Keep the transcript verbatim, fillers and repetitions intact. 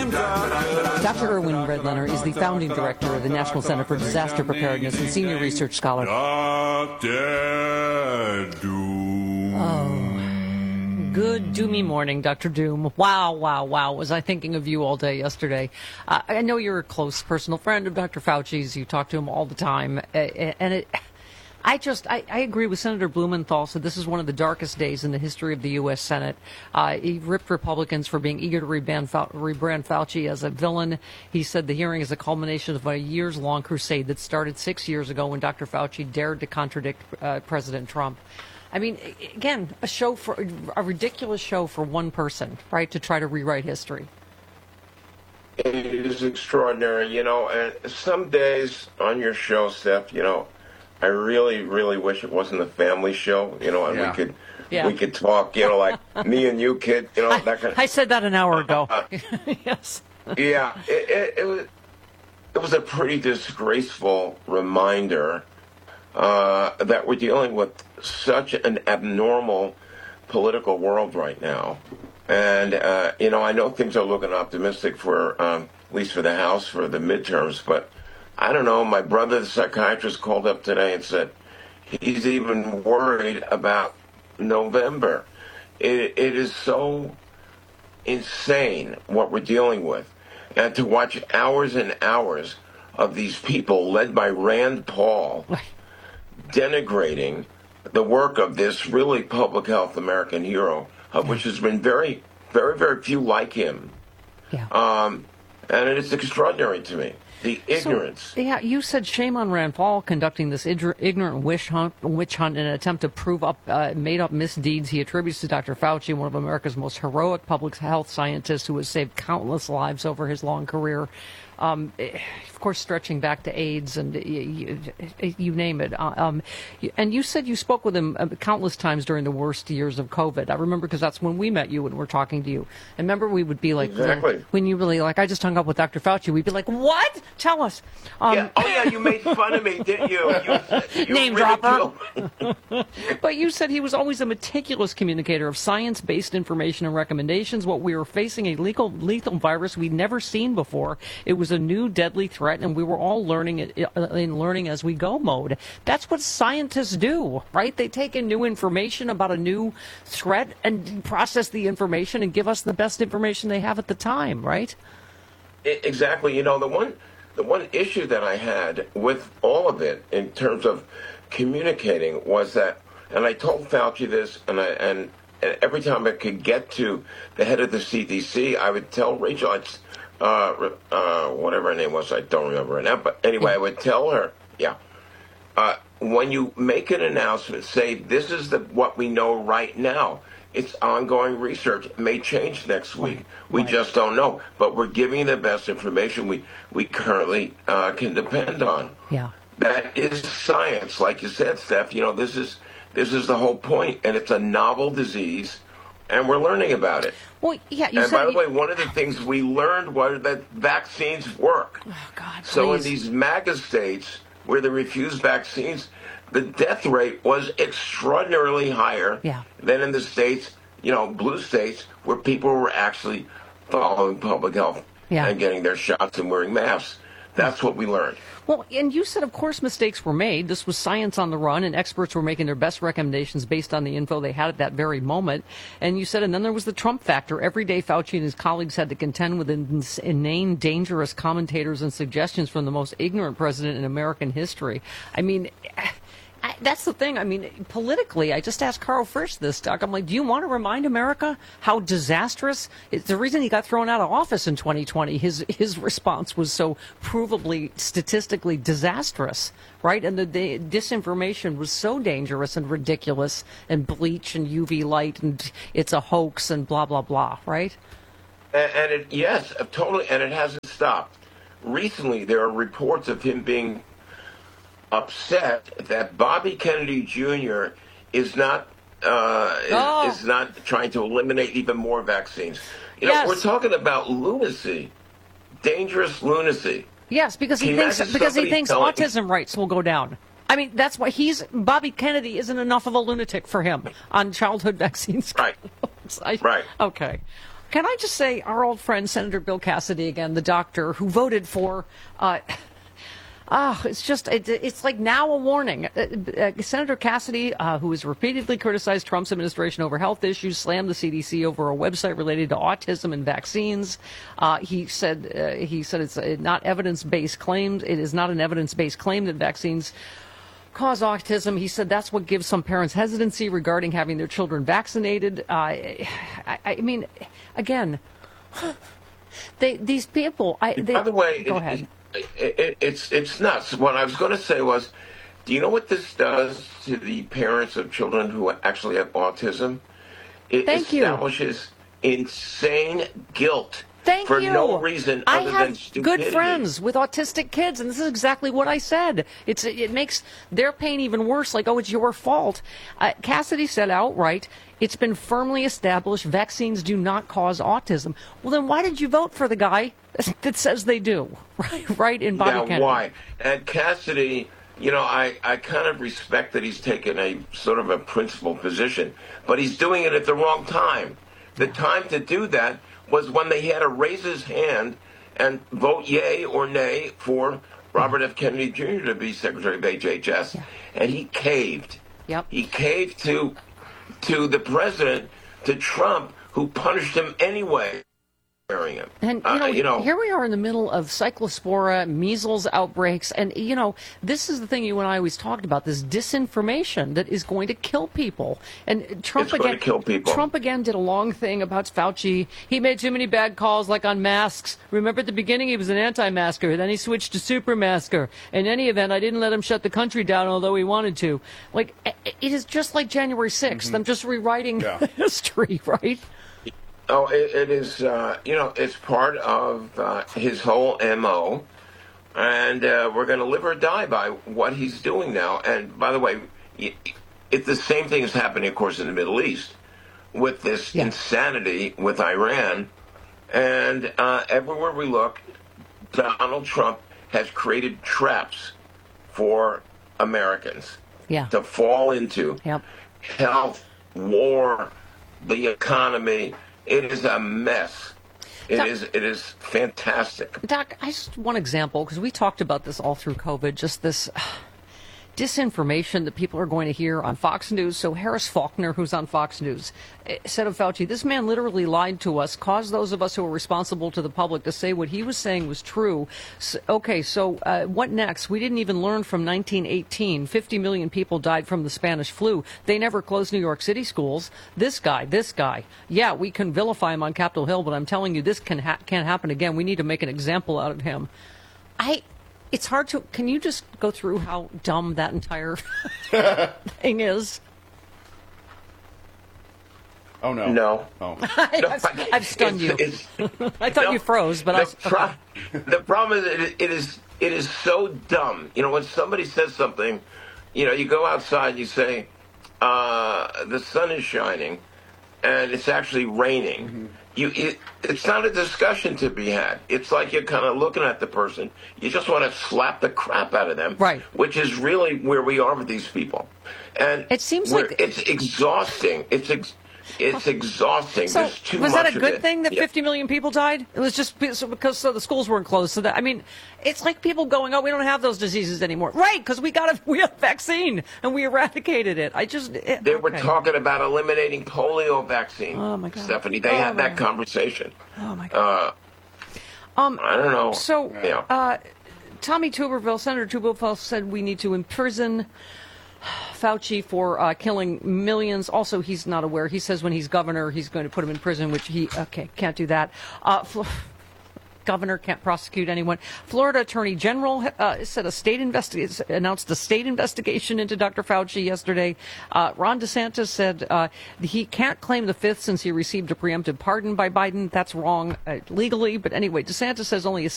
Doctor Irwin Redlener is the founding director of the National Center for Disaster Preparedness and senior research scholar. Doctor Doom. Oh, good doomy morning, Doctor Doom. Wow, wow, wow. Was I thinking of you all day yesterday? Uh, I know you're a close personal friend of Doctor Fauci's. You talk to him all the time. Uh, and it... I just, I, I agree with Senator Blumenthal. So this is one of the darkest days in the history of the U S. Senate. Uh, he ripped Republicans for being eager to rebrand, rebrand Fauci as a villain. He said the hearing is a culmination of a years-long crusade that started six years ago when Doctor Fauci dared to contradict uh, President Trump. I mean, again, a show for a ridiculous show for one person, right, to try to rewrite history. It is extraordinary, you know, and some days on your show, Steph, you know, I really, really wish it wasn't a family show, you know, and yeah. we could yeah. we could talk, you know, like me and you, kid, you know, I, that kind of. I said that an hour ago. Yes. Yeah, it, it, it was it was a pretty disgraceful reminder uh, that we're dealing with such an abnormal political world right now, and uh, you know, I know things are looking optimistic for um, at least for the House for the midterms, but. I don't know, my brother, the psychiatrist, called up today and said he's even worried about November. It, it is so insane what we're dealing with. And to watch hours and hours of these people led by Rand Paul denigrating the work of this really public health American hero, of which there's been very, very, very few like him. Yeah. Um, and it's extraordinary to me. The ignorance. So, yeah, you said shame on Rand Paul conducting this ignorant witch hunt, witch hunt in an attempt to prove up uh, made-up misdeeds he attributes to Doctor Fauci, one of America's most heroic public health scientists who has saved countless lives over his long career. Um, of course, stretching back to AIDS and you, you name it. Um, and you said you spoke with him countless times during the worst years of COVID. I remember because that's when we met you and we're talking to you. And remember, we would be like, exactly. when you really like, I just hung up with Doctor Fauci. We'd be like, what? Tell us. Um, yeah. Oh, yeah, you made fun of me, didn't you? you, you Name dropper. But you said he was always a meticulous communicator of science-based information and recommendations. What we were facing a lethal, lethal virus we'd never seen before. It was a new deadly threat, and we were all learning it in learning as we go mode. That's what scientists do, right? They take in new information about a new threat and process the information and give us the best information they have at the time, right? Exactly. You know, the one the one issue that I had with all of it in terms of communicating was that, and I told Fauci this, and I and, and every time I could get to the head of the C D C, I would tell Rachel, I'd, uh, uh, whatever her name was, I don't remember her now, but anyway, I would tell her, yeah, uh, when you make an announcement, say, this is the what we know right now. It's ongoing research. It may change next week. We right. just don't know. But we're giving you the best information we, we currently uh, can depend on. Yeah. That is science. Like you said, Steph, you know, this is this is the whole point. And it's a novel disease, and we're learning about it. Well, yeah, you and said by the you... way, one of the things we learned was that vaccines work. Oh, God, so please. in these MAGA states where they refuse vaccines, the death rate was extraordinarily higher yeah. than in the states, you know, blue states, where people were actually following public health yeah. and getting their shots and wearing masks. That's what we learned. Well, and you said, of course, mistakes were made. This was science on the run, and experts were making their best recommendations based on the info they had at that very moment. And you said, and then there was the Trump factor. Every day, Fauci and his colleagues had to contend with inane, dangerous commentators and suggestions from the most ignorant president in American history. I mean... I, that's the thing. I mean, politically, I just asked Carl Frisch this, Doc. I'm like, do you want to remind America how disastrous? It's the reason he got thrown out of office in twenty twenty. His his response was so provably, statistically disastrous, right? And the, the disinformation was so dangerous and ridiculous, and bleach and U V light, and it's a hoax and blah, blah, blah, right? And, and it, yes, totally, and it hasn't stopped. Recently, there are reports of him being upset that Bobby Kennedy Junior is not uh, is, oh. is not trying to eliminate even more vaccines. You yes. know, we're talking about lunacy, dangerous lunacy. Yes, because he Can thinks because he thinks telling... autism rates will go down. I mean, that's why he's Bobby Kennedy isn't enough of a lunatic for him on childhood vaccines. Right. I, right. Okay. Can I just say, our old friend Senator Bill Cassidy again, the doctor who voted for. Uh, Ah, oh, it's just, it, it's like now a warning. Uh, uh, Senator Cassidy, uh, who has repeatedly criticized Trump's administration over health issues, slammed the C D C over a website related to autism and vaccines. Uh, he said uh, he said it's not evidence-based claims. It is not an evidence-based claim that vaccines cause autism. He said that's what gives some parents hesitancy regarding having their children vaccinated. Uh, I, I mean, again, they these people. I, they, By the way, go it, ahead. It, It, it's it's nuts. What I was going to say was, do you know what this does to the parents of children who actually have autism? It Thank establishes you. insane guilt Thank for you. no reason I other have than stupidity. good friends with autistic kids, and this is exactly what I said. It's it makes their pain even worse. Like, oh, it's your fault. Uh, Cassidy said outright, it's been firmly established vaccines do not cause autism. Well, then why did you vote for the guy that says they do? Right, right in Bobby Yeah, Kennedy. why? And Cassidy, you know, I, I kind of respect that he's taken a sort of a principled position, but he's doing it at the wrong time. The time to do that was when they had to raise his hand and vote yay or nay for Robert F. Kennedy Junior to be Secretary of H H S, yeah. and he caved. Yep. He caved to to the president, to Trump, who punished him anyway. Him. And, you know, uh, you know, here we are in the middle of cyclospora, measles outbreaks, and, you know, this is the thing you and I always talked about, this disinformation that is going to kill people. And Trump it's again, going to kill people. Trump again did a long thing about Fauci. He made too many bad calls, like on masks. Remember at the beginning he was an anti-masker, then he switched to super-masker. In any event, I didn't let him shut the country down, although he wanted to. Like, it is just like January sixth. Mm-hmm. I'm just rewriting yeah. history, right? Oh, it, it is, uh, you know, it's part of uh, his whole M O, and uh, we're going to live or die by what he's doing now. And by the way, it, the same thing is happening, of course, in the Middle East with this yeah. insanity with Iran. And uh, everywhere we look, Donald Trump has created traps for Americans yeah. to fall into. Yep. Health, war, the economy. It is a mess. It Doc, is it is fantastic. Doc, I just one example, because we talked about this all through COVID, just this uh, disinformation that people are going to hear on Fox News. So Harris Faulkner, who's on Fox News, said of Fauci, this man literally lied to us, caused those of us who are responsible to the public to say what he was saying was true. So, okay, so uh, what next? We didn't even learn from nineteen eighteen. fifty million people died from the Spanish flu. They never closed New York City schools. This guy, this guy. Yeah, we can vilify him on Capitol Hill, but I'm telling you, this can ha- can't happen again. We need to make an example out of him. I... It's hard to... Can you just go through how dumb that entire thing is? Oh, no. No. Oh. I, no I've, I've stunned it's, you. It's, I thought no, you froze, but the I... Pro- the problem is it, it is it is so dumb. You know, when somebody says something, you know, you go outside and you say, uh, the sun is shining, and it's actually raining. Mm-hmm. You, it, it's not a discussion to be had. It's like you're kind of looking at the person. You just want to slap the crap out of them, right? Which is really where we are with these people. And it seems like it's exhausting. It's ex- it's exhausting. So There's too was much that a good of it. thing that yeah. fifty million people died? It was just because so the schools weren't closed. So that I mean, it's like people going, "Oh, we don't have those diseases anymore," right? Because we got a we have a vaccine and we eradicated it. I just it, they okay. were talking about eliminating polio vaccine. Oh my God, Stephanie, they oh had that God. conversation. Oh my God. Uh, um, I don't know. So, yeah. uh, Tommy Tuberville, Senator Tuberville said we need to imprison Fauci for uh, killing millions. Also, he's not aware. He says when he's governor, he's going to put him in prison, which he, okay, can't do that. Uh, Fl- governor can't prosecute anyone. Florida Attorney General uh, said a state investi- announced a state investigation into Doctor Fauci yesterday. Uh, Ron DeSantis said uh, he can't claim the fifth since he received a preemptive pardon by Biden. That's wrong uh, legally. But anyway, DeSantis says only a